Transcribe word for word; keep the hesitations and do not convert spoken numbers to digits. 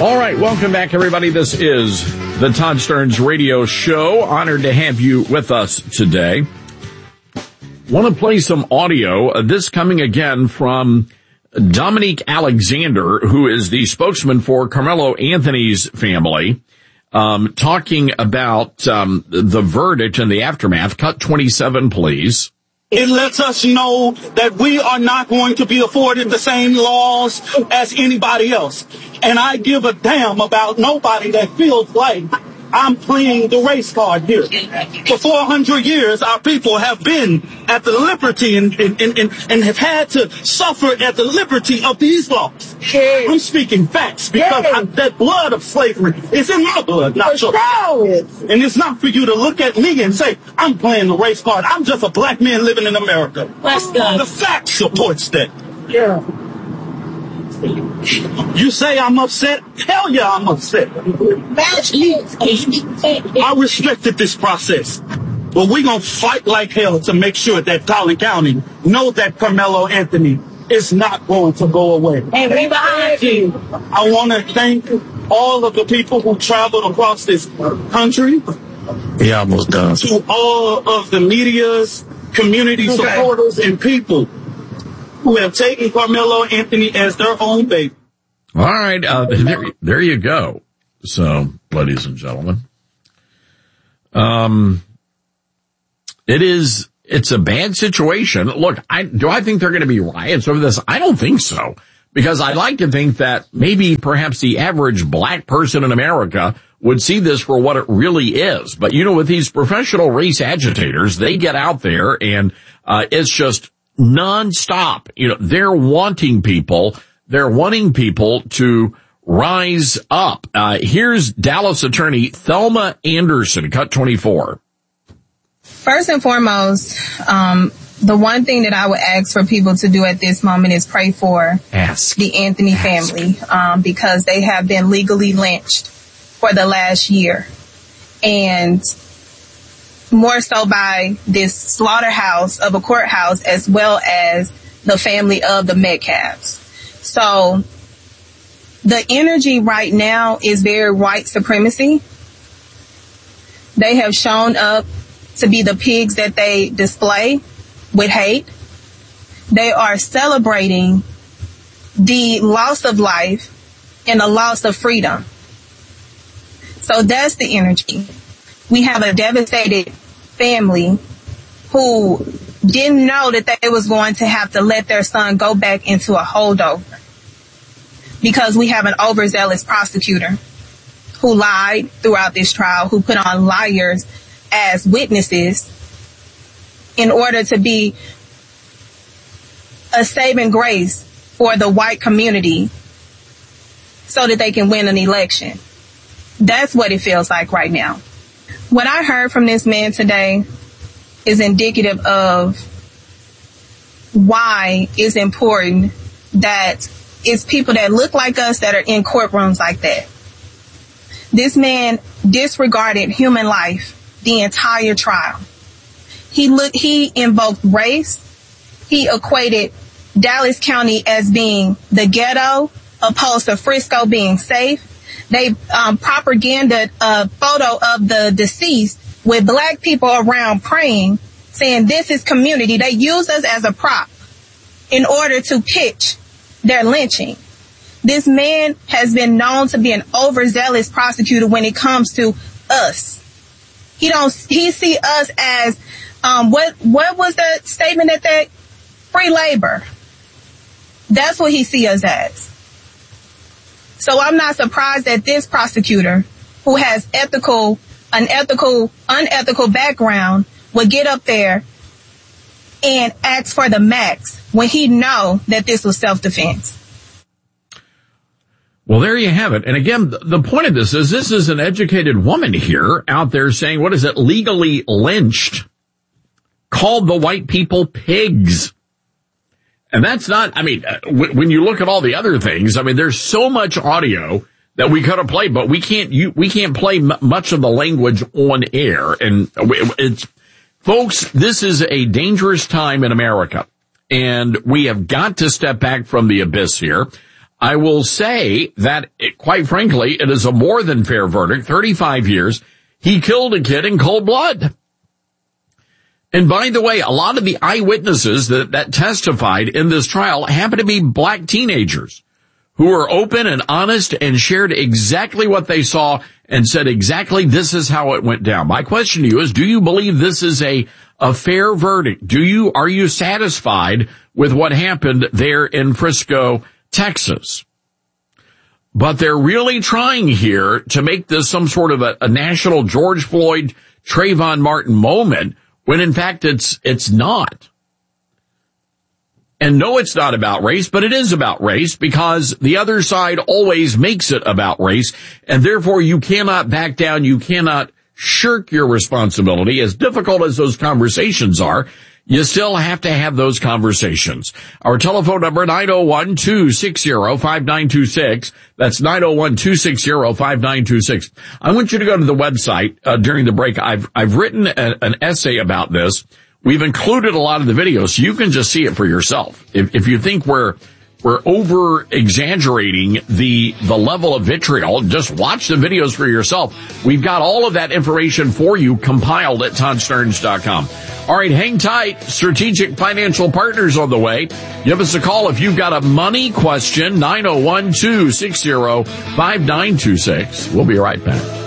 All right, welcome back, everybody. This is the Todd Stearns Radio Show. Honored to have you with us today. Want to play some audio. Uh, this coming again from Dominique Alexander, who is the spokesman for Carmelo Anthony's family, um, talking about um, the verdict and the aftermath. Cut twenty-seven, please. It lets us know that we are not going to be afforded the same laws as anybody else. And I give a damn about nobody that feels like I'm playing the race card here. For four hundred years, our people have been at the liberty and, and, and, and have had to suffer at the liberty of these laws. I'm speaking facts because I, that blood of slavery is in my blood, not yours. And it's not for you to look at me and say, I'm playing the race card. I'm just a black man living in America. The fact supports that. Yeah. You say I'm upset? Hell yeah, I'm upset. I respected this process. But we're going to fight like hell to make sure that Collin County know that Carmelo Anthony is not going to go away. And we behind you. I want to thank all of the people who traveled across this country. Yeah, almost done. To all of the media's, community supporters, and people who have taken Carmelo Anthony as their own baby. All right, uh, there, there you go. So, ladies and gentlemen, um, it is, it's a bad situation. Look, I, do I think they're going to be riots over this? I don't think so, because I like to think that maybe perhaps the average black person in America would see this for what it really is. But, you know, with these professional race agitators, they get out there and, uh, it's just nonstop. You know, they're wanting people, they're wanting people to rise up. Uh, here's Dallas attorney Thelma Anderson, cut twenty-four. First and foremost, um, the one thing that I would ask for people to do at this moment is pray for ask. the Anthony ask. family, um, because they have been legally lynched for the last year. And more so by this slaughterhouse of a courthouse as well as the family of the Metcalfs. So the energy right now is very white supremacy. They have shown up to be the pigs that they display with hate. They are celebrating the loss of life and the loss of freedom. So that's the energy. We have a devastated family who didn't know that they was going to have to let their son go back into a holdover because we have an overzealous prosecutor who lied throughout this trial, who put on liars as witnesses in order to be a saving grace for the white community so that they can win an election. That's what it feels like right now. What I heard from this man today is indicative of why it's important that it's people that look like us that are in courtrooms like that. This man disregarded human life the entire trial. He looked, he invoked race. He equated Dallas County as being the ghetto opposed to Frisco being safe. They um, propaganda a photo of the deceased with black people around praying, saying this is community. They use us as a prop in order to pitch their lynching. This man has been known to be an overzealous prosecutor when it comes to us. He don't, he see us as, um, what, what was the statement that that free labor? That's what he see us as. So I'm not surprised that this prosecutor, who has ethical, unethical, unethical background, would get up there and ask for the max when he know that this was self-defense. Well, there you have it. And again, the point of this is this is an educated woman here out there saying, what is it, legally lynched, called the white people pigs. And that's not, I mean, when you look at all the other things, I mean, there's so much audio that we could have played, but we can't, you, we can't play m- much of the language on air. And it's, folks, this is a dangerous time in America, and we have got to step back from the abyss here. I will say that, it, quite frankly, it is a more than fair verdict. thirty-five years. He killed a kid in cold blood. And by the way, a lot of the eyewitnesses that, that testified in this trial happen to be black teenagers who were open and honest and shared exactly what they saw and said exactly this is how it went down. My question to you is, do you believe this is a, a fair verdict? Do you, are you satisfied with what happened there in Frisco, Texas? But they're really trying here to make this some sort of a, a national George Floyd, Trayvon Martin moment, when in fact it's, it's not. And no, it's not about race, but it is about race because the other side always makes it about race. And therefore you cannot back down. You cannot shirk your responsibility. As difficult as those conversations are, you still have to have those conversations. Our telephone number, nine oh one, two six zero, five nine two six. That's nine oh one, two six zero, five nine two six. I want you to go to the website uh, during the break. I've, I've written a, an essay about this. We've included a lot of the videos, so you can just see it for yourself. If, if you think we're, we're over exaggerating the, the level of vitriol, just watch the videos for yourself. We've got all of that information for you compiled at Todd Stearns dot com. All right, hang tight. Strategic Financial Partners on the way. Give us a call if you've got a money question, nine oh one, two six zero, five nine two six. We'll be right back.